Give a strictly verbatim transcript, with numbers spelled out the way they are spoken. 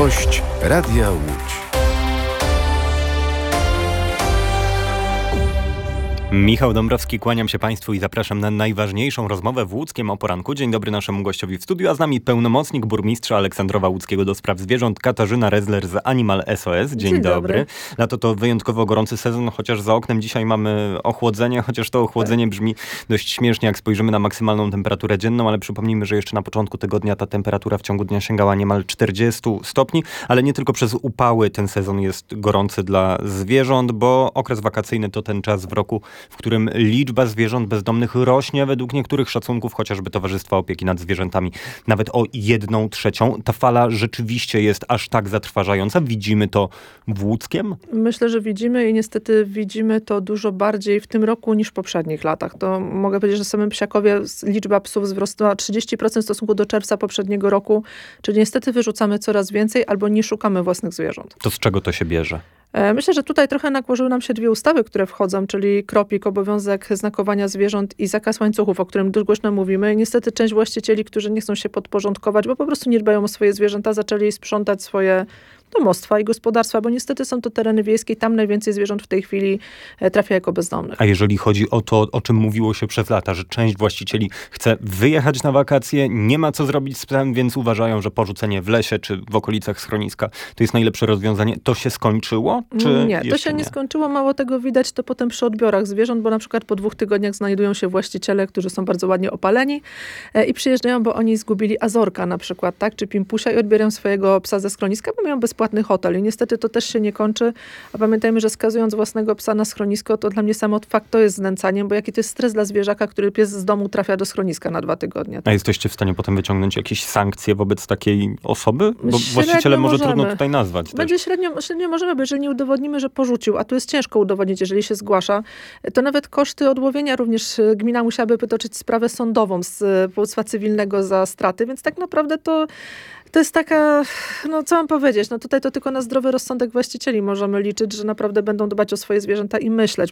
Gość Radia Łódź. Michał Dąbrowski, kłaniam się Państwu i zapraszam na najważniejszą rozmowę w Łódzkiem o poranku. Dzień dobry naszemu gościowi w studiu, a z nami pełnomocnik burmistrza Aleksandrowa Łódzkiego do spraw zwierząt Katarzyna Rezler z Animal S O S. Dzień, Dzień dobry. dobry. Lato to wyjątkowo gorący sezon, chociaż za oknem dzisiaj mamy ochłodzenie, chociaż to ochłodzenie brzmi dość śmiesznie, jak spojrzymy na maksymalną temperaturę dzienną, ale przypomnijmy, że jeszcze na początku tygodnia ta temperatura w ciągu dnia sięgała niemal czterdzieści stopni, ale nie tylko przez upały ten sezon jest gorący dla zwierząt, bo okres wakacyjny to ten czas w roku, w którym liczba zwierząt bezdomnych rośnie według niektórych szacunków, chociażby Towarzystwa Opieki nad Zwierzętami, nawet o jedną trzecią. Ta fala rzeczywiście jest aż tak zatrważająca. Widzimy to w Łódzkiem? Myślę, że widzimy i niestety widzimy to dużo bardziej w tym roku niż w poprzednich latach. To mogę powiedzieć, że w samym Psiakowie liczba psów wzrosła trzydzieści procent w stosunku do czerwca poprzedniego roku, czyli niestety wyrzucamy coraz więcej albo nie szukamy własnych zwierząt. To z czego to się bierze? Myślę, że tutaj trochę nakłożyły nam się dwie ustawy, które wchodzą, czyli kropik, obowiązek znakowania zwierząt i zakaz łańcuchów, o którym dość głośno mówimy. I niestety część właścicieli, którzy nie chcą się podporządkować, bo po prostu nie dbają o swoje zwierzęta, zaczęli sprzątać swoje domostwa i gospodarstwa, bo niestety są to tereny wiejskie i tam najwięcej zwierząt w tej chwili trafia jako bezdomnych. A jeżeli chodzi o to, o czym mówiło się przez lata, że część właścicieli chce wyjechać na wakacje, nie ma co zrobić z psem, więc uważają, że porzucenie w lesie czy w okolicach schroniska to jest najlepsze rozwiązanie. To się skończyło? Czy nie, to się nie, nie skończyło. Mało tego, widać to potem przy odbiorach zwierząt, bo na przykład po dwóch tygodniach znajdują się właściciele, którzy są bardzo ładnie opaleni e, i przyjeżdżają, bo oni zgubili azorka na przykład, tak, czy pimpusia i odbierają swojego psa ze schroniska, bo mają bezpłatny hotel i niestety to też się nie kończy. A pamiętajmy, że skazując własnego psa na schronisko, to dla mnie sam fakt to jest znęcaniem, bo jaki to jest stres dla zwierzaka, który pies z domu trafia do schroniska na dwa tygodnie. Tak? A jesteście w stanie potem wyciągnąć jakieś sankcje wobec takiej osoby? Bo Średnio właściciele może możemy. trudno tutaj nazwać. Będzie średnio, średnio możemy, bo jeżeli nie udowodnimy, że porzucił, a tu jest ciężko udowodnić, jeżeli się zgłasza, to nawet koszty odłowienia również gmina musiałaby wytoczyć sprawę sądową z powództwa cywilnego za straty, więc tak naprawdę to To jest taka, no co mam powiedzieć, no tutaj to tylko na zdrowy rozsądek właścicieli możemy liczyć, że naprawdę będą dbać o swoje zwierzęta i myśleć.